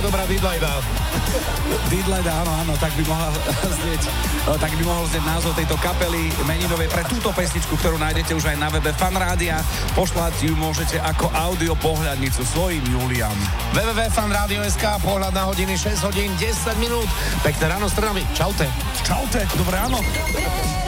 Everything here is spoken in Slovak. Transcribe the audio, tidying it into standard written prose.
dobrá Didlajda. Didlajda, áno, tak by mohol znieť názov tejto kapely meninovej pre túto pesničku, ktorú nájdete už aj na webe Fanrádia. Pošľať ju môžete ako audio pohľadnicu svojim Juliam. www.fanradio.sk, pohľad na hodiny 6 hodín 10 minút. Pekné ráno z Trnavy. Čaute. Čaute, dobré ráno.